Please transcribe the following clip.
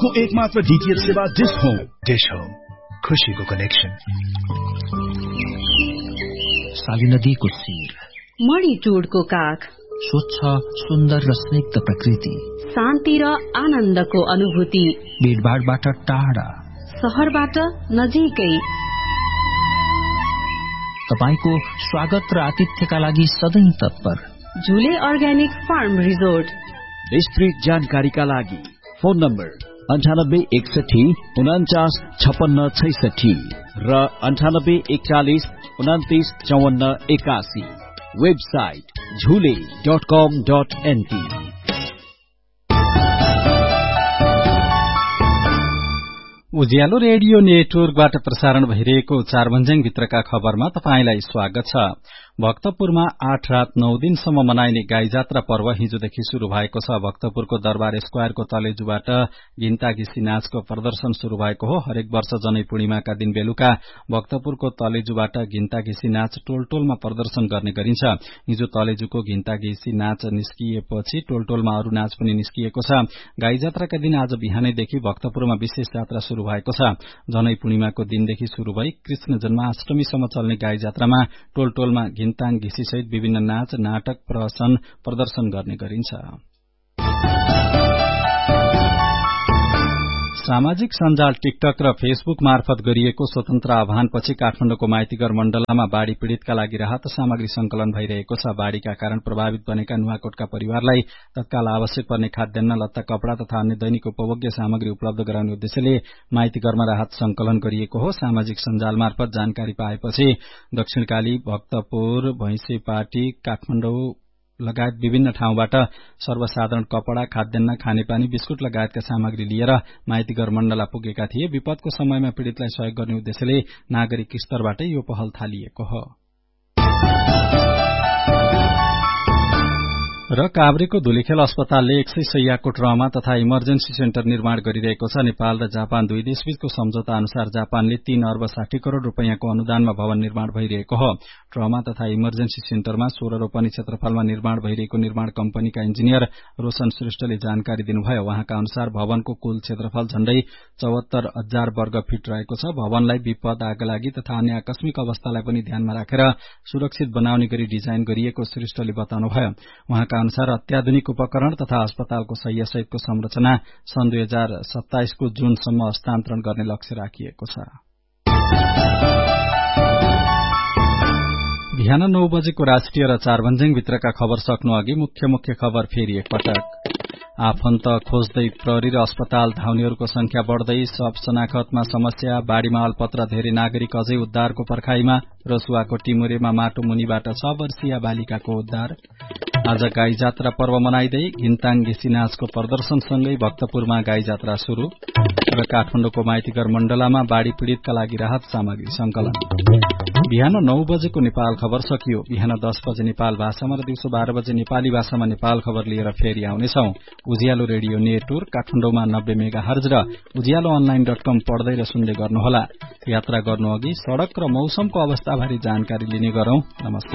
नेपालको एकमात्र डीटीएच सेवा डिश होम। डिश होम, खुशीको कनेक्सन। साली नदीको शिर, मणि टुडको काख, स्वच्छ सुन्दर र स्निग्ध प्रकृति, शान्ति र आनन्दको अनुभूति, भीडभाडबाट टाढा, शहरबाट नजिकै। तपाईको स्वागत र आतिथ्यका लागि सधैं तत्पर। झुले अर्ग्यानिक फार्म रिजोर्ट। विस्तृत जानकारीका लागि फोन नम्बर 9861 49 56 66 र 9841 29 54 81। वेबसाइट झुले.com.nt। उज्यालो रेडियो नेटवर्कबाट प्रसारण भइरहेको चारभन्ज्याङ भित्रका खबरमा तपाईंलाई स्वागत छ। भक्तपुरमा 8 रात 9 दिनसम्म मनाइने गाई जात्रा पर्व हिजोदेखि शुरू भएको छ। भक्तपुरको दरबार स्क्वायरको तलेजुबाट गिन्ता घिसी नाचको प्रदर्शन शुरू भएको हो। हरेक वर्ष जनै पूर्णिमाका दिन बेलुका भक्तपुरको तलेजुबाट गिन्ता घिसी नाच टोलटोलमा प्रदर्शन गर्ने गरिन्छ। हिजो तलेजुको गिन्ता घिसी नाच निस्किएपछि टोलटोलमा अरू नाच पनि निस्किएको छ। गाई जात्राका दिन आज बिहानैदेखि भक्तपुरमा विशेष यात्रा शुरू भएको छ। जनै पूर्णिमाको दिनदेखि शुरू भई कृष्ण जन्माष्टमीसम्म चल्ने गाई जात्रामा टोलटोलमा घिन्ताङ घिसी सहित विभिन्न नाच नाटक प्रहसन प्रदर्शन गर्ने गरिन्छ। सामाजिक सञ्जाल टिकटक र फेसबुक मार्फत गरिएको स्वतन्त्र आह्वानपछि काठमाडौँको माइतीघर मण्डलमा बाढ़ी पीड़ितका लागि राहत सामग्री संकलन भइरहेको छ। बाढ़ीका कारण प्रभावित बनेका नुवाकोटका परिवारलाई तत्काल आवश्यक पर्ने खाद्यान्न, लत्ता, कपड़ा तथा अन्य दैनिक उपभोग्य सामग्री उपलब्ध गराउने उद्देश्यले माइतीघरमा राहत संकलन गरिएको हो। सामाजिक सञ्जाल मार्फत जानकारी पाएपछि दक्षिणकाली, भक्तपुर, भैंसेपाटी, काठमाडौँ लगायत विभिन्न ठाउँबाट सर्वसाधारण कपड़ा, खाद्यान्न, खानेपानी, बिस्कुट लगायतका सामग्री लिएर माइतीघर मण्डला पुगेका थिए। विपदको समयमा पीड़ितलाई सहयोग गर्ने उद्देश्यले नागरिक स्तरबाट यो पहल थालिएको हो। र काभ्रेको धुलीखेल अस्पतालले 100 शैय्याको ट्रमा तथा इमर्जेन्सी सेन्टर निर्माण गरिरहेको छ। नेपाल र जापान दुई देशबीचको सम्झौता अनुसार जापानले 3 अर्ब 60 करोड़ रूपैयाँको अनुदानमा भवन निर्माण भइरहेको हो। ट्रमा तथा इमर्जेन्सी सेन्टरमा 16 रोपनी क्षेत्रफलमा निर्माण भइरहेको निर्माण कम्पनीका इन्जिनियर रोशन श्रेष्ठले जानकारी दिनुभयो। उहाँका अनुसार भवनको कुल क्षेत्रफल झण्डै 74,000 वर्ग फिट रहेको छ। भवनलाई विपद, आगलागी तथा अन्य आकस्मिक अवस्थालाई पनि ध्यानमा राखेर सुरक्षित बनाउने गरी डिजाइन गरिएको श्रेष्ठले बताउनुभयो। उहाँका अनुसार अत्याधुनिक उपकरण तथा अस्पतालको शैय्या सहितको संरचना सन् 2027 को जूनसम्म हस्तान्तरण गर्ने लक्ष्य राखिएको छ। बिहान 9 बजेको राष्ट्रिय र चारभन्ज्याङ भित्रका खबर सक्नु अघि मुख्य खबर फेरि एकपटक। आफन्त खोज्दै प्रहरी र अस्पताल धाउनेहरूको संख्या बढ्दै, सब शनाखतमा समस्या, बाढ़ीमा अल्पत्र धेरै नागरिक अझै उद्धारको पर्खाईमा। रसुवाको टिमुरेमा माटो मुनिबाट 6 वर्षीय बालिकाको उद्धार। आज गाई जात्रा पर्व मनाइदै घिन्ताङ घिसी नाचको प्रदर्शनसँगै भक्तपुरमा गाई जात्रा शुरू। र काठमाडौँको माइतीघर मण्डलामा बाढ़ी पीड़ितका लागि राहत सामग्री संकलन। बिहान 9 बजेको नेपाल खबर सकियो। बिहान 10 बजे नेपाल भाषामा र दिउँसो 12 बजे नेपाली भाषामा नेपाल खबर लिएर फेरि आउनेछौं। उज्यालो रेडियो नेटवर्क काठमाडौँमा 90 मेगाहर्ज र उज्यालो online.com पढ्दै र सुन्दै गर्नुहोला। यात्रा गर्नु अघि सड़क र मौसमको अवस्थाबारे जानकारी लिने गरौं। नमस्कार।